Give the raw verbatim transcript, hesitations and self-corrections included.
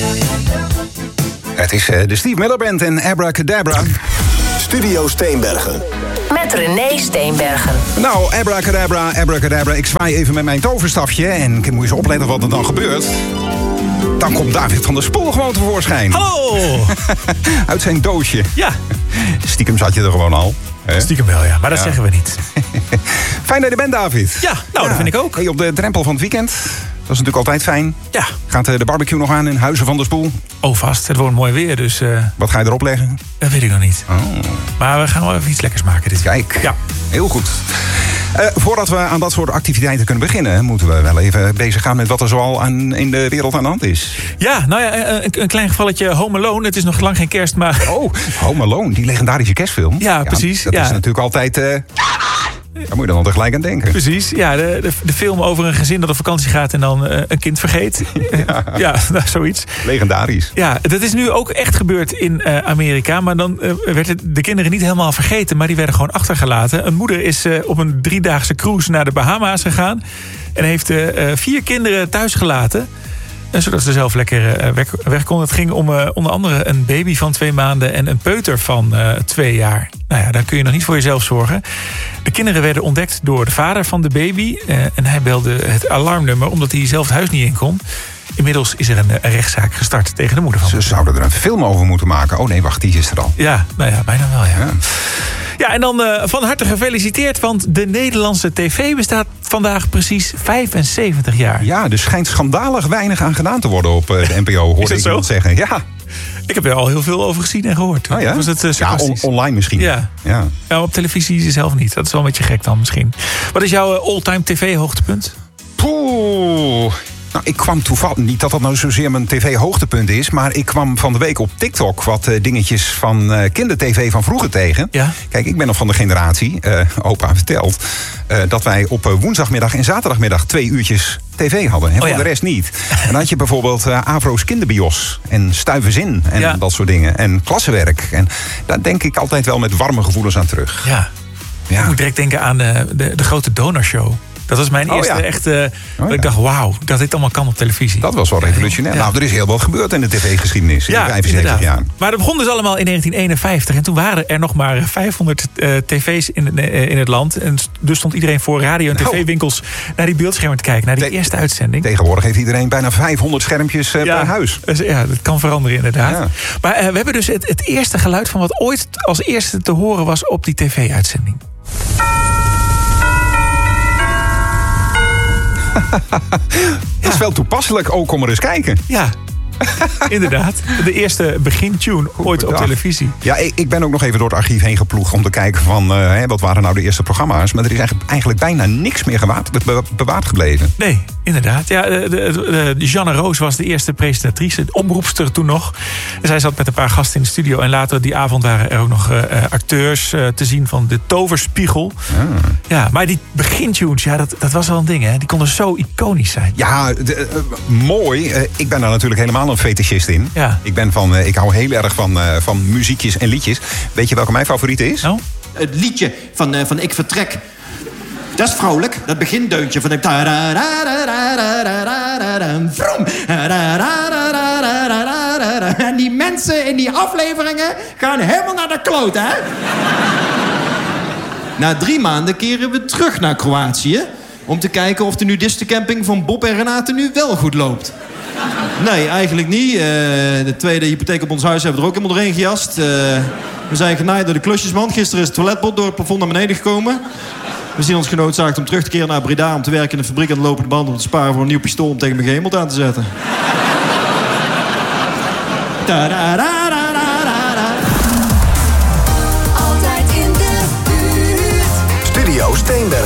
Het is uh, de Steve Miller Band en Abracadabra. Studio Steenbergen. Met René Steenbergen. Nou, Abracadabra, Abracadabra. Ik zwaai even met mijn toverstafje. En ik moet eens opletten wat er dan gebeurt. Dan komt David van der Spoel gewoon tevoorschijn. Hallo! Uit zijn doosje. Ja. Stiekem zat je er gewoon al. Hè? Stiekem wel, ja. Maar dat ja. zeggen we niet. Fijn dat je er bent, David. Ja, nou, ja. dat vind ik ook. Hey, op de drempel van het weekend. Dat is natuurlijk altijd fijn. Ja. Gaat de barbecue nog aan in Huizen van der Spoel? Oh, vast. Het wordt mooi weer, dus... Uh, Wat ga je erop leggen? Dat weet ik nog niet. Oh. Maar we gaan wel even iets lekkers maken dit week. Kijk, ja. Heel goed. Uh, voordat we aan dat soort activiteiten kunnen beginnen... moeten we wel even bezig gaan met wat er zoal aan, in de wereld aan de hand is. Ja, nou ja, een, een klein gevalletje Home Alone. Het is nog lang geen kerst, maar... Oh, Home Alone, die legendarische kerstfilm. Ja, ja precies. Dat ja. is natuurlijk altijd... Uh, Daar moet je dan altijd gelijk aan denken. Precies, ja, de, de, de film over een gezin dat op vakantie gaat... en dan uh, een kind vergeet. Ja, ja nou, zoiets. Legendarisch. Ja, dat is nu ook echt gebeurd in uh, Amerika. Maar dan uh, werden de kinderen niet helemaal vergeten... maar die werden gewoon achtergelaten. Een moeder is uh, op een driedaagse cruise naar de Bahama's gegaan... en heeft uh, vier kinderen thuis gelaten... zodat ze zelf lekker uh, weg, weg konden. Het ging om uh, onder andere een baby van twee maanden... en een peuter van uh, twee jaar. Nou ja, dan kun je nog niet voor jezelf zorgen. De kinderen werden ontdekt door de vader van de baby. Uh, en hij belde het alarmnummer omdat hij zelf het huis niet in kon. Inmiddels is er een, een rechtszaak gestart tegen de moeder van. Ze zouden er een film over moeten maken. Oh nee, wacht, die is er al. Ja, nou ja, bijna wel, ja. Ja, ja en dan uh, van harte gefeliciteerd... want de Nederlandse tv bestaat vandaag precies vijfenzeventig jaar. Ja, er schijnt schandalig weinig aan gedaan te worden op uh, de N P O, hoorde ik iemand zeggen. Ja. Ik heb er al heel veel over gezien en gehoord. Oh ja? Was het, uh, ja, on- online misschien. Ja. Ja. Nou, op televisie zelf niet. Dat is wel een beetje gek dan misschien. Wat is jouw uh, all-time tv-hoogtepunt? Poeh. Nou, ik kwam toevallig, niet dat dat nou zozeer mijn tv-hoogtepunt is... maar ik kwam van de week op TikTok wat uh, dingetjes van uh, kindertv van vroeger tegen. Ja? Kijk, ik ben nog van de generatie, uh, opa vertelt... Uh, dat wij op uh, woensdagmiddag en zaterdagmiddag twee uurtjes tv hadden. En oh, voor ja. de rest niet. En dan had je bijvoorbeeld uh, Avro's Kinderbios en Stuivenzin en ja. dat soort dingen. En klassenwerk. En daar denk ik altijd wel met warme gevoelens aan terug. Ja. Ja. Ik moet direct denken aan de, de, de grote donorshow. Dat was mijn oh, eerste ja. echte... Oh, dat ja. ik dacht, wauw, dat dit allemaal kan op televisie. Dat was wel revolutionair. Ja. Nou, er is heel wat gebeurd in de tv-geschiedenis in ja, de vijfenzeventig inderdaad. jaar. Maar dat begon dus allemaal in negentien eenenvijftig. En toen waren er nog maar vijfhonderd uh, tv's in, uh, in het land. En dus stond iedereen voor radio- en nou. tv-winkels... naar die beeldschermen te kijken, naar die Te- eerste uitzending. Tegenwoordig heeft iedereen bijna vijfhonderd schermpjes uh, ja, per huis. Dus, ja, dat kan veranderen inderdaad. Ja. Maar uh, we hebben dus het, het eerste geluid van wat ooit als eerste te horen was op die tv-uitzending. Dat is wel toepasselijk ook om er eens kijken. Ja, inderdaad. De eerste begintune ooit op bedacht. televisie. Ja, ik, ik ben ook nog even door het archief heen geploegd om te kijken van uh, hè, wat waren nou de eerste programma's. Maar er is eigenlijk, eigenlijk bijna niks meer gewaard, be, bewaard gebleven. Nee, inderdaad. Ja, de, de, de, Jeanne Roos was de eerste presentatrice, de omroepster toen nog. En zij zat met een paar gasten in de studio. En later die avond waren er ook nog uh, acteurs uh, te zien van de Toverspiegel. Ah. Ja, maar die begintunes, ja, dat, dat was wel een ding, hè? Die konden zo iconisch zijn. Ja, de, uh, mooi. Uh, ik ben daar natuurlijk helemaal een fetischist in. Ja. Ik, ben van, uh, ik hou heel erg van, uh, van muziekjes en liedjes. Weet je welke mijn favoriete is? Nou? Het liedje van, uh, van Ik Vertrek. Dat is vrolijk. Dat begindeuntje van... Vroom. En die mensen in die afleveringen gaan helemaal naar de kloot, hè? Na drie maanden keren we terug naar Kroatië... om te kijken of de nudistencamping van Bob en Renate nu wel goed loopt. Nee, eigenlijk niet. Uh, de tweede hypotheek op ons huis hebben we er ook helemaal doorheen gejast. Uh, we zijn genaaid door de klusjesman. Gisteren is het toiletpot door het plafond naar beneden gekomen. We zien ons genoodzaakt om terug te keren naar Breda... om te werken in de fabriek aan de lopende band... om te sparen voor een nieuw pistool om tegen mijn gehemeld aan te zetten. Tadaa!